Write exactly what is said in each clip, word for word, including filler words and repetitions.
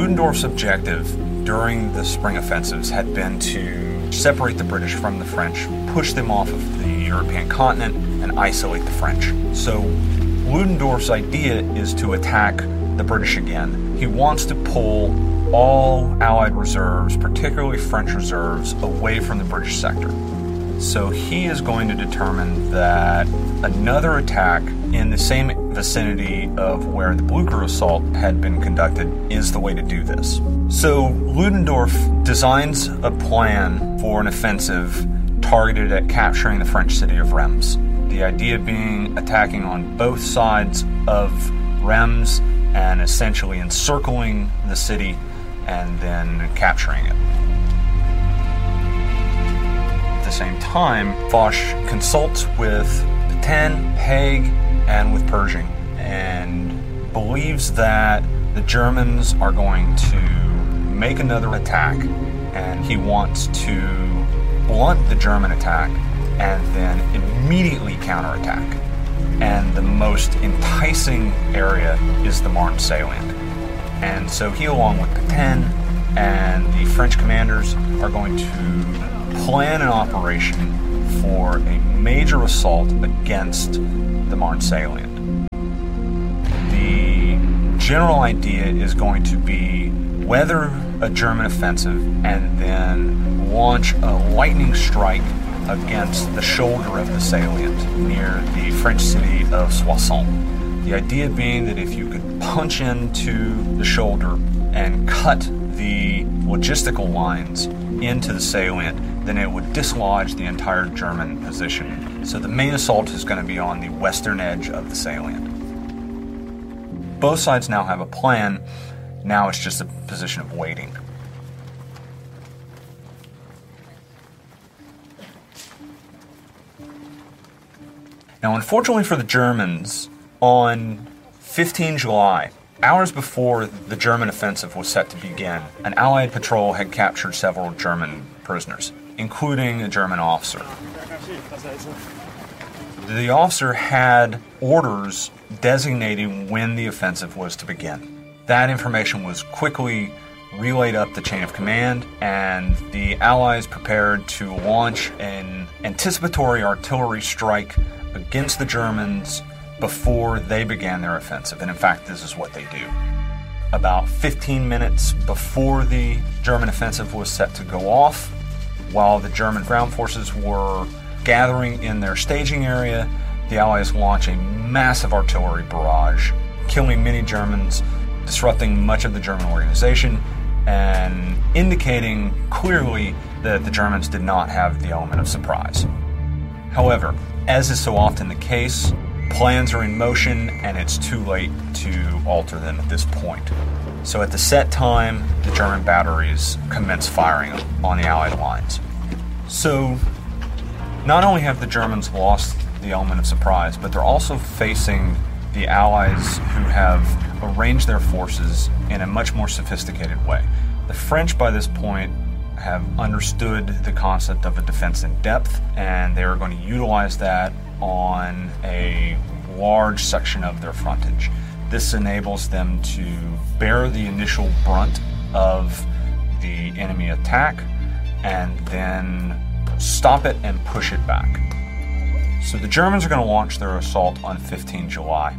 Ludendorff's objective during the spring offensives had been to separate the British from the French, push them off of the European continent, and isolate the French. So Ludendorff's idea is to attack the British again. He wants to pull all Allied reserves, particularly French reserves, away from the British sector. So he is going to determine that another attack in the same vicinity of where the Blucher assault had been conducted is the way to do this. So Ludendorff designs a plan for an offensive targeted at capturing the French city of Reims. The idea being attacking on both sides of Reims and essentially encircling the city and then capturing it. At the same time, Foch consults with Pétain, Haig, and with Pershing, and believes that the Germans are going to make another attack, and he wants to blunt the German attack and then immediately counterattack. And the most enticing area is the Marne salient. And so he, along with Pétain and the French commanders, are going to plan an operation for a major assault against the Marne salient. The general idea is going to be weather a German offensive and then launch a lightning strike against the shoulder of the salient near the French city of Soissons. The idea being that if you could punch into the shoulder and cut the logistical lines into the salient, then it would dislodge the entire German position. So the main assault is going to be on the western edge of the salient. Both sides now have a plan. Now it's just a position of waiting. Now, unfortunately for the Germans, on the fifteenth of July, hours before the German offensive was set to begin, an Allied patrol had captured several German prisoners, including a German officer. The officer had orders designating when the offensive was to begin. That information was quickly relayed up the chain of command, and the Allies prepared to launch an anticipatory artillery strike against the Germans before they began their offensive. And in fact, this is what they do. About fifteen minutes before the German offensive was set to go off, while the German ground forces were gathering in their staging area, the Allies launch a massive artillery barrage, killing many Germans, disrupting much of the German organization, and indicating clearly that the Germans did not have the element of surprise. However, as is so often the case, plans are in motion and it's too late to alter them at this point. So at the set time, the German batteries commence firing on the Allied lines. So not only have the Germans lost the element of surprise, but they're also facing the Allies who have arranged their forces in a much more sophisticated way. The French, by this point, have understood the concept of a defense in depth, and they are going to utilize that on a large section of their frontage. This enables them to bear the initial brunt of the enemy attack and then stop it and push it back. So the Germans are going to launch their assault on the fifteenth of July,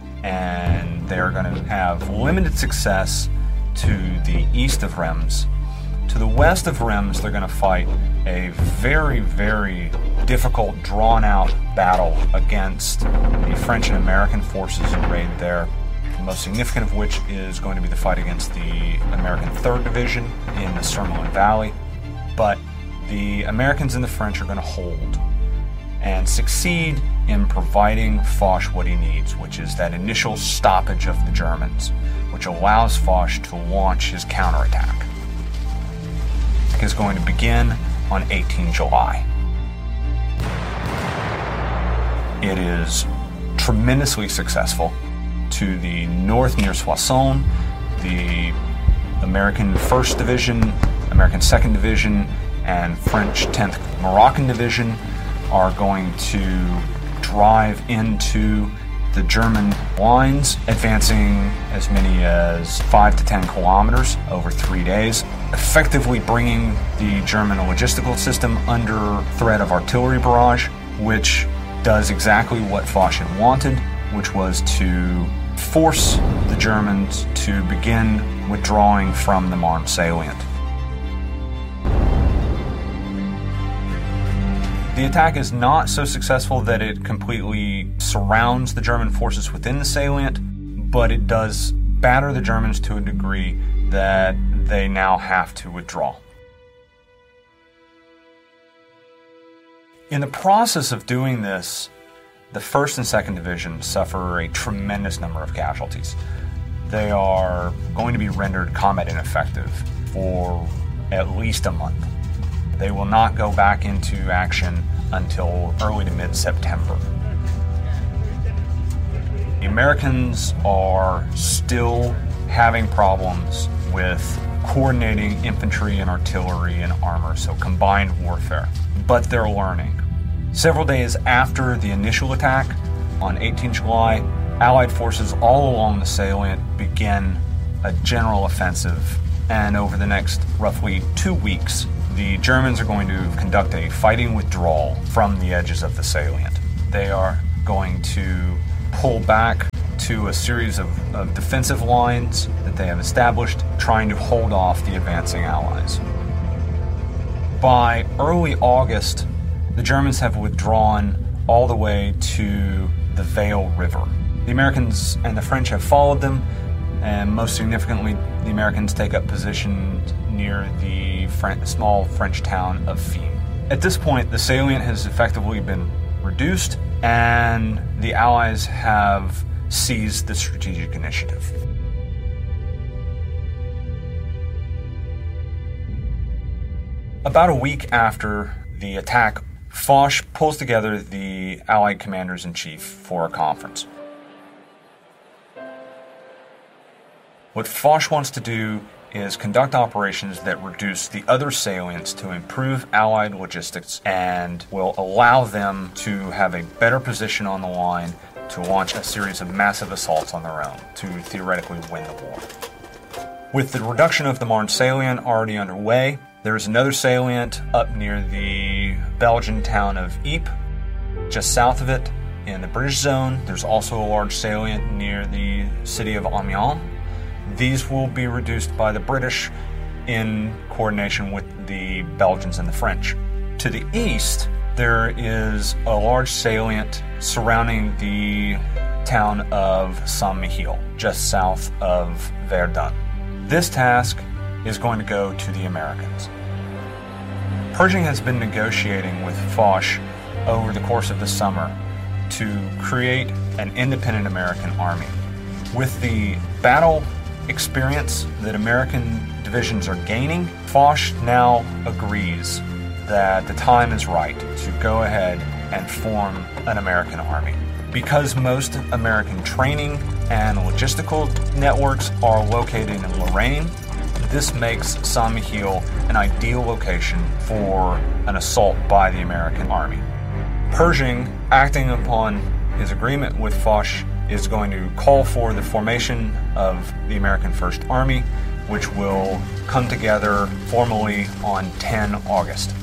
and they're going to have limited success to the east of Reims. To the west of Reims, they're going to fight a very, very difficult, drawn-out battle against the French and American forces arrayed there, the most significant of which is going to be the fight against the American third Division in the Surmelin Valley. But the Americans and the French are going to hold and succeed in providing Foch what he needs, which is that initial stoppage of the Germans, which allows Foch to launch his counterattack. Is going to begin on the eighteenth of July. It is tremendously successful. To the north near Soissons, the American first Division, American second Division, and French tenth Moroccan Division are going to drive into the German lines, advancing as many as five to ten kilometers over three days, effectively bringing the German logistical system under threat of artillery barrage, which does exactly what Foch had wanted, which was to force the Germans to begin withdrawing from the Marne salient. The attack is not so successful that it completely surrounds the German forces within the salient, but it does batter the Germans to a degree that they now have to withdraw. In the process of doing this, the first and second Division suffer a tremendous number of casualties. They are going to be rendered combat ineffective for at least a month. They will not go back into action until early to mid-September. The Americans are still having problems with coordinating infantry and artillery and armor, so combined warfare, but they're learning. Several days after the initial attack, on the eighteenth of July, Allied forces all along the salient begin a general offensive, and over the next roughly two weeks, the Germans are going to conduct a fighting withdrawal from the edges of the salient. They are going to pull back to a series of, of defensive lines that they have established, trying to hold off the advancing Allies. By early August, the Germans have withdrawn all the way to the Veyle River. The Americans and the French have followed them, and most significantly, the Americans take up position near the French, small French town of Fimes. At this point, the salient has effectively been reduced, and the Allies have seized the strategic initiative. About a week after the attack, Foch pulls together the Allied commanders-in-chief for a conference. What Foch wants to do is conduct operations that reduce the other salients to improve Allied logistics and will allow them to have a better position on the line to launch a series of massive assaults on their own to theoretically win the war. With the reduction of the Marne salient already underway, there is another salient up near the Belgian town of Ypres. Just south of it, in the British zone, there's also a large salient near the city of Amiens. These will be reduced by the British in coordination with the Belgians and the French. To the east, there is a large salient surrounding the town of Saint-Mihiel, just south of Verdun. This task is going to go to the Americans. Pershing has been negotiating with Foch over the course of the summer to create an independent American army. With the battle experience that American divisions are gaining, Foch now agrees that the time is right to go ahead and form an American army. Because most American training and logistical networks are located in Lorraine, this makes Saint-Mihiel an ideal location for an assault by the American army. Pershing, acting upon his agreement with Foch, is going to call for the formation of the American First Army, which will come together formally on the tenth of August.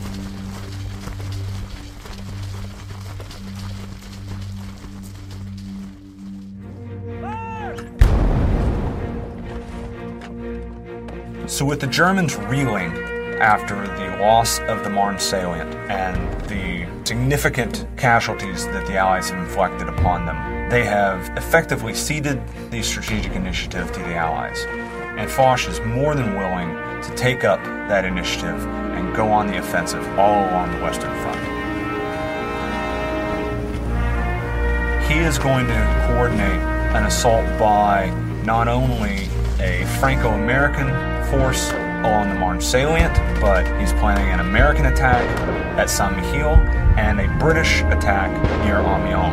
So with the Germans reeling after the loss of the Marne salient and the significant casualties that the Allies have inflicted upon them, they have effectively ceded the strategic initiative to the Allies. And Foch is more than willing to take up that initiative and go on the offensive all along the Western Front. He is going to coordinate an assault by not only a Franco-American force along the Marne salient, but he's planning an American attack at Saint-Mihiel and a British attack near Amiens.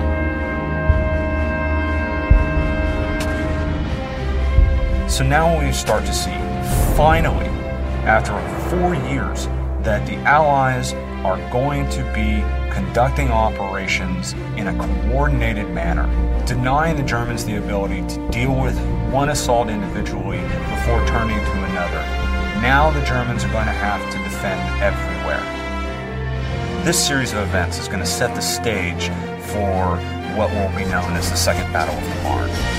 So now we start to see, finally, after four years, that the Allies are going to be conducting operations in a coordinated manner, denying the Germans the ability to deal with one assault individually before turning to another. Now the Germans are going to have to defend everywhere. This series of events is going to set the stage for what will be known as the Second Battle of the Marne.